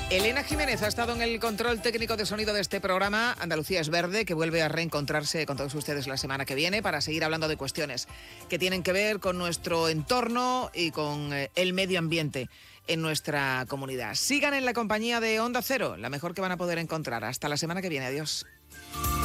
Elena Jiménez ha estado en el control técnico de sonido de este programa Andalucía es Verde, que vuelve a reencontrarse con todos ustedes la semana que viene para seguir hablando de cuestiones que tienen que ver con nuestro entorno y con el medio ambiente en nuestra comunidad. Sigan en la compañía de Onda Cero, la mejor que van a poder encontrar. Hasta la semana que viene. Adiós.